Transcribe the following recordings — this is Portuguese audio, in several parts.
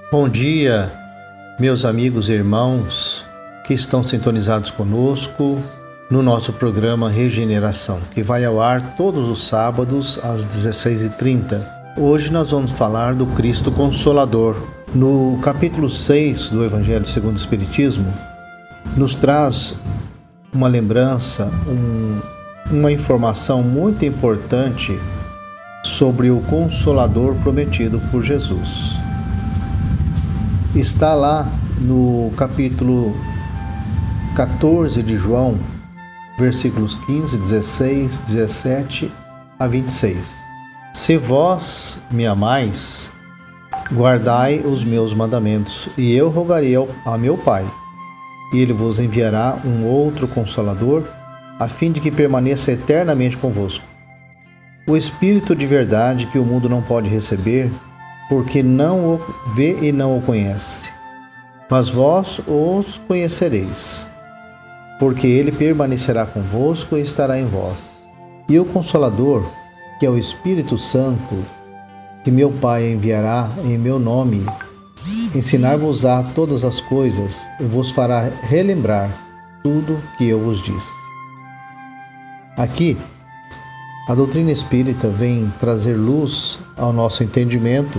Bom dia, meus amigos e irmãos que estão sintonizados conosco no nosso programa Regeneração, que vai ao ar todos os sábados às 16h30. Hoje nós vamos falar do Cristo Consolador. No capítulo 6 do Evangelho segundo o Espiritismo, nos traz uma lembrança, uma informação muito importante sobre o Consolador prometido por Jesus. Está lá no capítulo 14 de João, versículos 15, 16, 17 a 26. Se vós me amais, guardai os meus mandamentos, e eu rogarei a meu Pai, e ele vos enviará um outro Consolador, a fim de que permaneça eternamente convosco. O Espírito de verdade que o mundo não pode receber, porque não o vê e não o conhece. Mas vós os conhecereis, porque ele permanecerá convosco e estará em vós. E o Consolador, que é o Espírito Santo, que meu Pai enviará em meu nome, ensinar-vos-á todas as coisas e vos fará relembrar tudo que eu vos disse. Aqui, a doutrina espírita vem trazer luz ao nosso entendimento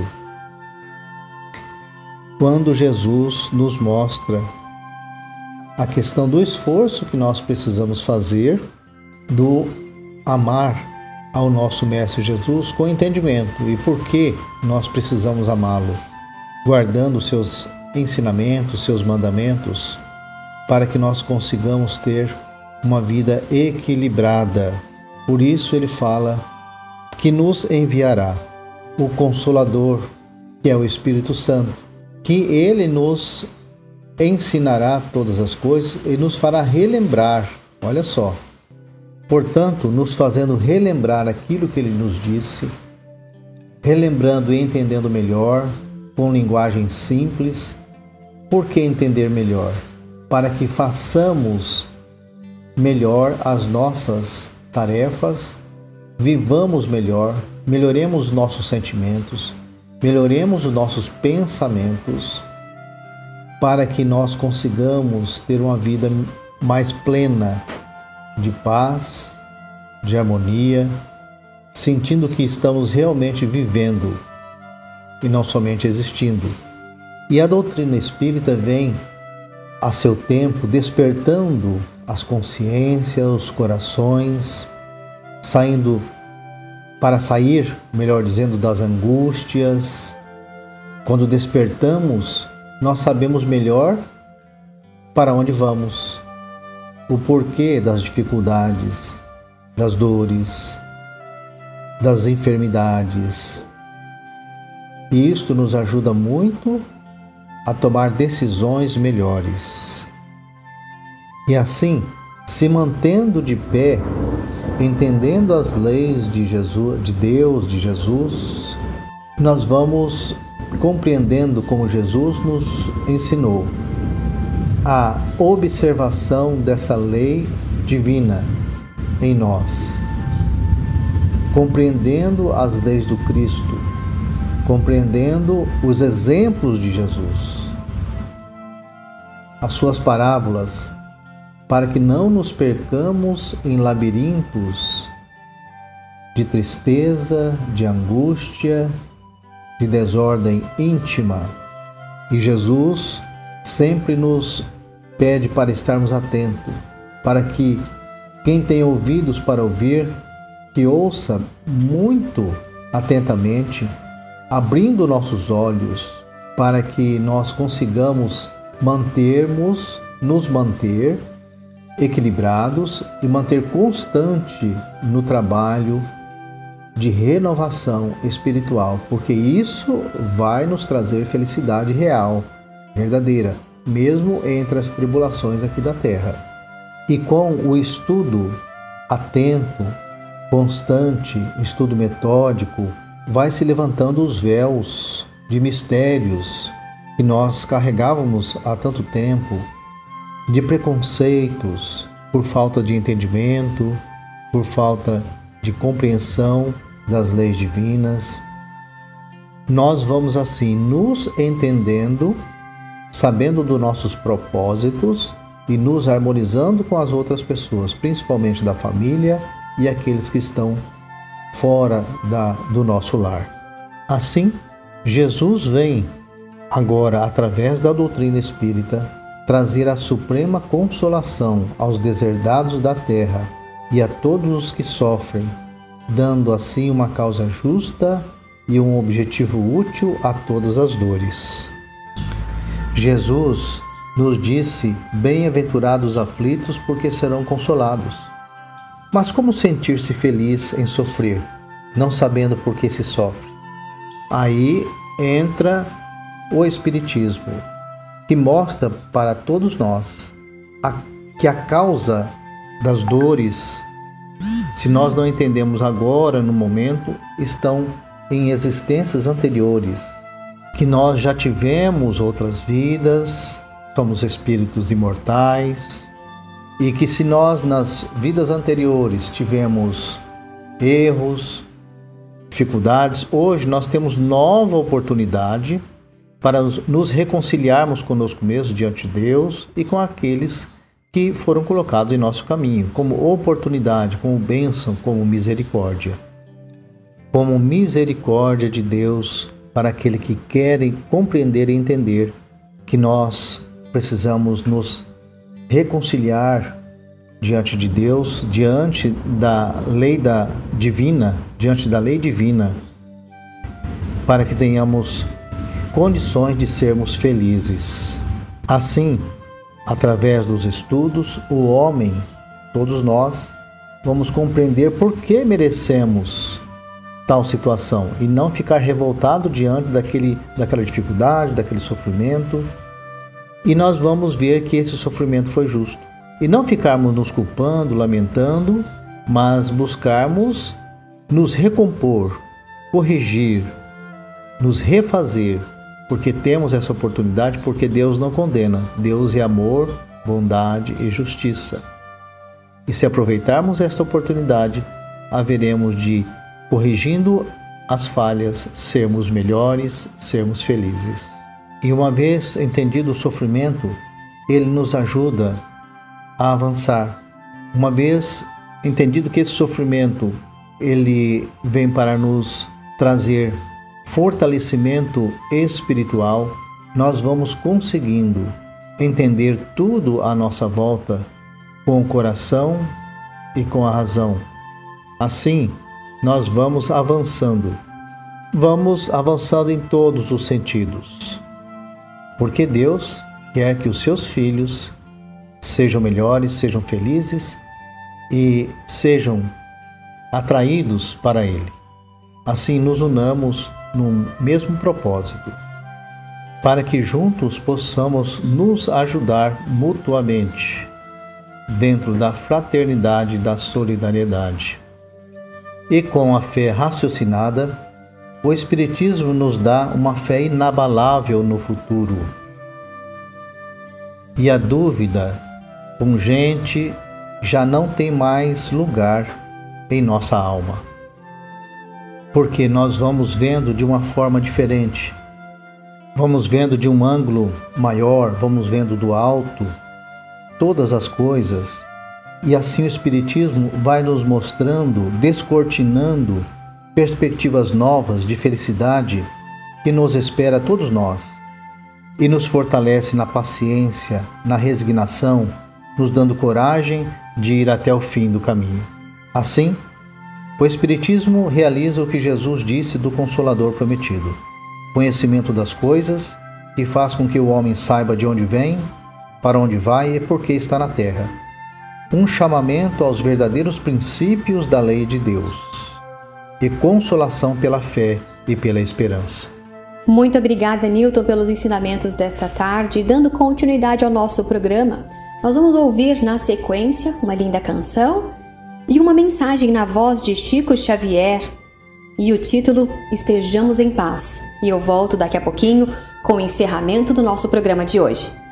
quando Jesus nos mostra a questão do esforço que nós precisamos fazer do amar ao nosso Mestre Jesus com entendimento e por que nós precisamos amá-lo, guardando seus ensinamentos, seus mandamentos, para que nós consigamos ter uma vida equilibrada. Por isso ele fala que nos enviará o Consolador, que é o Espírito Santo, que ele nos ensinará todas as coisas e nos fará relembrar, olha só, portanto, nos fazendo relembrar aquilo que ele nos disse, relembrando e entendendo melhor, com linguagem simples. Por que entender melhor? Para que façamos melhor as nossas tarefas, vivamos melhor, melhoremos nossos sentimentos, melhoremos os nossos pensamentos, para que nós consigamos ter uma vida mais plena de paz, de harmonia, sentindo que estamos realmente vivendo e não somente existindo. E a doutrina espírita vem a seu tempo despertando as consciências, os corações, melhor dizendo, das angústias. Quando despertamos, nós sabemos melhor para onde vamos, o porquê das dificuldades, das dores, das enfermidades. E isto nos ajuda muito a tomar decisões melhores. E assim, se mantendo de pé, entendendo as leis de Deus, de Jesus, nós vamos compreendendo como Jesus nos ensinou a observação dessa lei divina em nós, compreendendo as leis do Cristo, compreendendo os exemplos de Jesus, as suas parábolas, para que não nos percamos em labirintos de tristeza, de angústia, de desordem íntima. E Jesus sempre nos pede para estarmos atentos, para que quem tem ouvidos para ouvir, que ouça muito atentamente, abrindo nossos olhos, para que nós consigamos nos manter equilibrados e manter constante no trabalho de renovação espiritual, porque isso vai nos trazer felicidade real, verdadeira, mesmo entre as tribulações aqui da terra. E com o estudo atento, constante, estudo metódico, vai se levantando os véus de mistérios que nós carregávamos há tanto tempo, de preconceitos por falta de entendimento, por falta de compreensão das leis divinas. nós vamos assim nos entendendo, sabendo dos nossos propósitos e nos harmonizando com as outras pessoas, principalmente da família e aqueles que estão fora do nosso lar. Assim, Jesus vem agora, através da doutrina espírita, trazer a suprema consolação aos deserdados da terra e a todos os que sofrem, dando assim uma causa justa e um objetivo útil a todas as dores. Jesus nos disse: bem-aventurados os aflitos, porque serão consolados. Mas como sentir-se feliz em sofrer, não sabendo por que se sofre? Aí entra o Espiritismo, que mostra para todos nós que a causa das dores, se nós não entendemos agora, no momento, estão em existências anteriores, que nós já tivemos outras vidas, somos espíritos imortais, e que se nós nas vidas anteriores tivemos erros, dificuldades, hoje nós temos nova oportunidade para nos reconciliarmos conosco mesmos diante de Deus e com aqueles que foram colocados em nosso caminho, como oportunidade, como bênção, como misericórdia. Como misericórdia de Deus para aquele que querem compreender e entender que nós precisamos nos reconciliar diante de Deus, diante da lei divina, para que tenhamos condições de sermos felizes. Assim, através dos estudos, o homem, todos nós, vamos compreender por que merecemos tal situação e não ficar revoltado diante daquela dificuldade, daquele sofrimento. E nós vamos ver que esse sofrimento foi justo. E não ficarmos nos culpando, lamentando, mas buscarmos nos recompor, corrigir, nos refazer, porque temos essa oportunidade, porque Deus não condena. Deus é amor, bondade e justiça. E se aproveitarmos esta oportunidade, haveremos de, corrigindo as falhas, sermos melhores, sermos felizes. E uma vez entendido o sofrimento, ele nos ajuda a avançar. Uma vez entendido que esse sofrimento, ele vem para nos trazer fortalecimento espiritual, nós vamos conseguindo entender tudo à nossa volta com o coração e com a razão. Assim, nós vamos avançando em todos os sentidos, porque Deus quer que os seus filhos sejam melhores, sejam felizes e sejam atraídos para Ele. Assim, nos unamos num mesmo propósito, para que juntos possamos nos ajudar mutuamente, dentro da fraternidade e da solidariedade. E com a fé raciocinada, o Espiritismo nos dá uma fé inabalável no futuro. E a dúvida pungente já não tem mais lugar em nossa alma, porque nós vamos vendo de uma forma diferente, vamos vendo de um ângulo maior, vamos vendo do alto todas as coisas, e assim o Espiritismo vai nos mostrando, descortinando perspectivas novas de felicidade que nos espera a todos nós, e nos fortalece na paciência, na resignação, nos dando coragem de ir até o fim do caminho. Assim, o Espiritismo realiza o que Jesus disse do Consolador prometido: conhecimento das coisas, que faz com que o homem saiba de onde vem, para onde vai e por que está na terra. Um chamamento aos verdadeiros princípios da lei de Deus, e consolação pela fé e pela esperança. Muito obrigada, Newton, pelos ensinamentos desta tarde. Dando continuidade ao nosso programa, nós vamos ouvir na sequência uma linda canção e uma mensagem na voz de Chico Xavier, e o título Estejamos em Paz. E eu volto daqui a pouquinho com o encerramento do nosso programa de hoje.